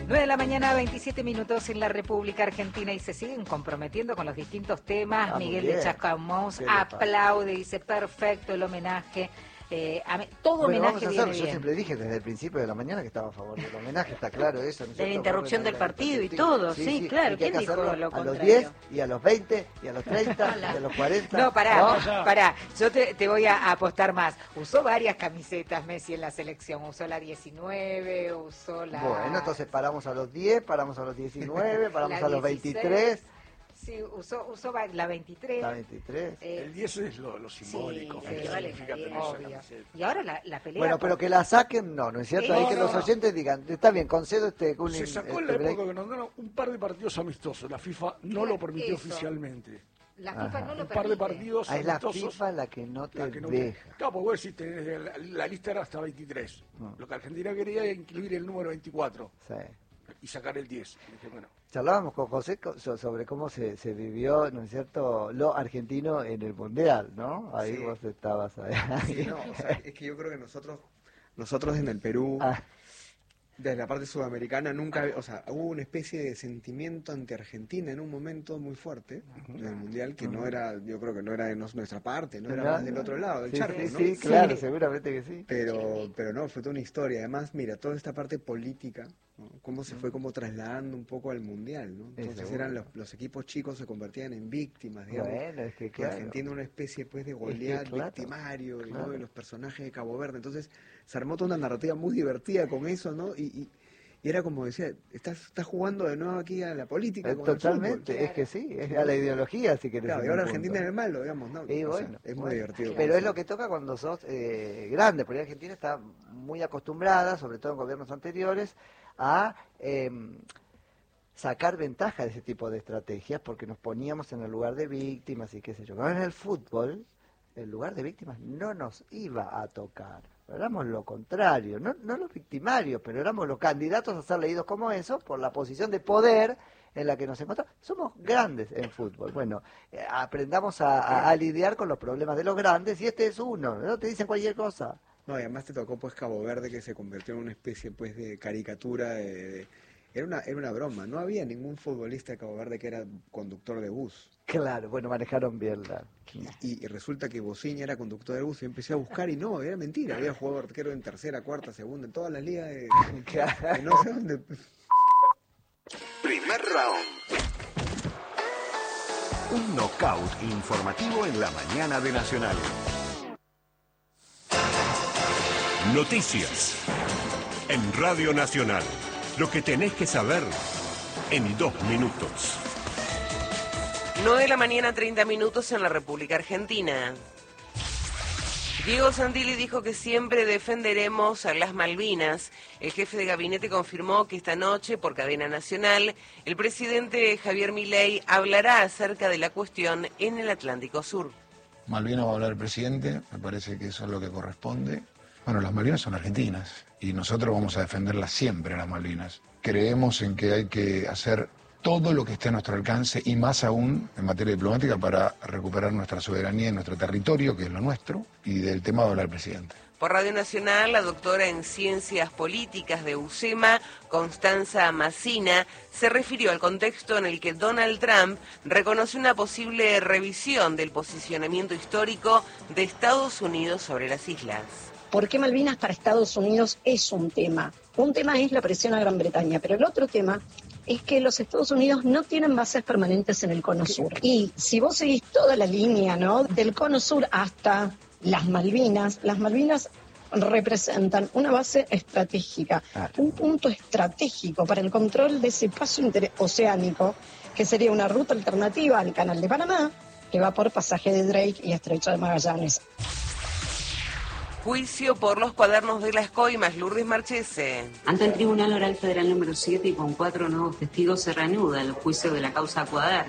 9 de la mañana, 27 minutos en la República Argentina y se siguen comprometiendo con los distintos temas. Miguel de Chascomús aplaude, dice perfecto el homenaje. Todo homenaje viene bien. Yo siempre dije desde el principio de la mañana que estaba a favor del homenaje, está claro eso. De la interrupción del partido y todo, sí, claro. ¿Quién dijo lo contrario? A los 10 y a los 20 y a los 30 y a los 40. No, pará, yo te voy a apostar más. Usó varias camisetas Messi en la selección, usó la 19, usó la... Bueno, entonces paramos a los 10, paramos a los 19, paramos a los 23... Sí, usó la 23. La 23. El 10 es lo simbólico. Sí, vale, obvio. Y ahora la pelea... Bueno, pero que la saquen, no es cierto. Ahí que los oyentes digan, está bien, concedo Se sacó en la época que nos dieron un par de partidos amistosos. La FIFA no lo permitió oficialmente. La FIFA no lo permite. Un par de partidos amistosos. Es la FIFA la que no te deja. Claro, porque vos decís, la lista era hasta 23. Lo que Argentina quería era incluir el número 24. Sí. Y sacar el 10. Dije, bueno. Charlábamos con José sobre cómo se vivió, ¿no es cierto?, lo argentino en el Mundial, ¿no? Ahí vos estabas ahí. Sí, no, o sea, es que yo creo que nosotros en el Perú, desde la parte sudamericana, nunca, o sea, hubo una especie de sentimiento anti-Argentina en un momento muy fuerte en el Mundial, que no era, yo creo que no era de nuestra parte, no era más del otro lado, del charco, ¿no? Sí, claro, seguramente que sí. Pero no, fue toda una historia. Además, mira, toda esta parte política, ¿no? Cómo se fue como trasladando un poco al Mundial, ¿no? Entonces eran los equipos chicos se convertían en víctimas, digamos. Bueno, es que claro. Argentina una especie pues de Goliat victimario, ¿no? De los personajes de Cabo Verde. Entonces se armó toda una narrativa muy divertida con eso, ¿no? Y era como decía, estás jugando de nuevo aquí a la política. Totalmente, es que sí, es a la ideología, si querés. Claro, y ahora Argentina es el malo, digamos, ¿no? Y bueno, sea, es muy divertido. Pero es lo que toca cuando sos grande, porque Argentina está muy acostumbrada, sobre todo en gobiernos anteriores, a sacar ventaja de ese tipo de estrategias, porque nos poníamos en el lugar de víctimas y qué sé yo. Ahora en el fútbol, el lugar de víctimas no nos iba a tocar. Éramos lo contrario, no los victimarios, pero éramos los candidatos a ser leídos como eso por la posición de poder en la que nos encontramos. Somos grandes en fútbol. Bueno, aprendamos a lidiar con los problemas de los grandes y este es uno, no te dicen cualquier cosa. No, y además te tocó pues Cabo Verde, que se convirtió en una especie pues de caricatura Era una broma, no había ningún futbolista de Cabo Verde que era conductor de bus. Claro, bueno, manejaron bien y resulta que Bociña era conductor de bus y empecé a buscar y no, era mentira, había jugado arquero en tercera, cuarta, segunda, en todas las ligas de no sé dónde. Primer round. Un knockout informativo en la mañana de Nacional. Noticias en Radio Nacional. Lo que tenés que saber en 2 minutos. 9 de la mañana, 30 minutos en la República Argentina. Diego Santilli dijo que siempre defenderemos a las Malvinas. El jefe de gabinete confirmó que esta noche, por cadena nacional, el presidente Javier Milei hablará acerca de la cuestión en el Atlántico Sur. Malvinas va a hablar el presidente, me parece que eso es lo que corresponde. Bueno, las Malvinas son argentinas y nosotros vamos a defenderlas siempre, las Malvinas. Creemos en que hay que hacer todo lo que esté a nuestro alcance y más aún en materia diplomática para recuperar nuestra soberanía en nuestro territorio, que es lo nuestro, y del tema va a hablar el presidente. Por Radio Nacional, la doctora en Ciencias Políticas de UCEMA, Constanza Massina, se refirió al contexto en el que Donald Trump reconoció una posible revisión del posicionamiento histórico de Estados Unidos sobre las islas. ¿Por qué Malvinas para Estados Unidos es un tema? Un tema es la presión a Gran Bretaña, pero el otro tema es que los Estados Unidos no tienen bases permanentes en el Cono Sur. Y si vos seguís toda la línea, ¿no?, del Cono Sur hasta las Malvinas representan una base estratégica, un punto estratégico para el control de ese paso interoceánico, que sería una ruta alternativa al Canal de Panamá, que va por pasaje de Drake y Estrecho de Magallanes. Juicio por los cuadernos de las coimas, Lourdes Marchese. Ante el Tribunal Oral Federal número 7 y con 4 nuevos testigos se reanuda el juicio de la causa Cuadernos.